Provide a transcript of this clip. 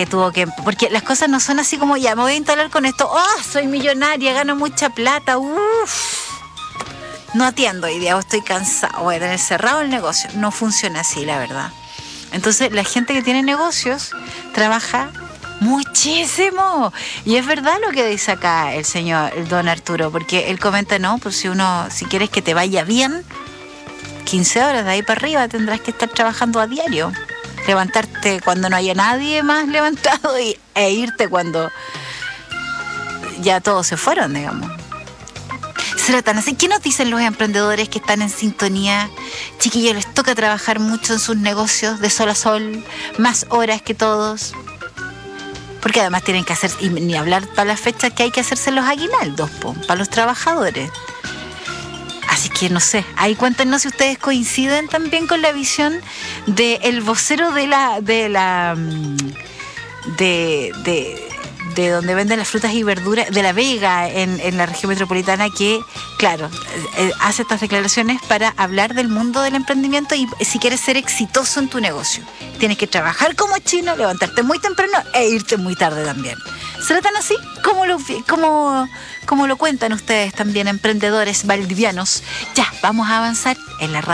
que tuvo que... Porque las cosas no son así como, ya, me voy a instalar con esto. ¡Oh, soy millonaria, gano mucha plata! ¡Uf! No atiendo hoy día, estoy cansado, voy a tener cerrado el negocio. No funciona así, la verdad. Entonces, la gente que tiene negocios trabaja muchísimo. Y es verdad lo que dice acá el don Arturo, porque él comenta, no, pues si quieres que te vaya bien, 15 horas de ahí para arriba tendrás que estar trabajando a diario. Levantarte cuando no haya nadie más levantado e irte cuando ya todos se fueron, digamos. ¿Será tan así? ¿Qué nos dicen los emprendedores que están en sintonía? Chiquillos, les toca trabajar mucho en sus negocios de sol a sol, más horas que todos. Porque además tienen que hacer, y ni hablar para las fechas que hay que hacerse los aguinaldos, para los trabajadores. Así que no sé, ahí cuéntenos si ustedes coinciden también con la visión del vocero de donde venden las frutas y verduras, de La Vega, en la región metropolitana, que, claro, hace estas declaraciones para hablar del mundo del emprendimiento y si quieres ser exitoso en tu negocio. Tienes que trabajar como chino, levantarte muy temprano e irte muy tarde también. ¿Será tan así? ¿Cómo lo cuentan ustedes también, emprendedores valdivianos? Ya, vamos a avanzar en la radio.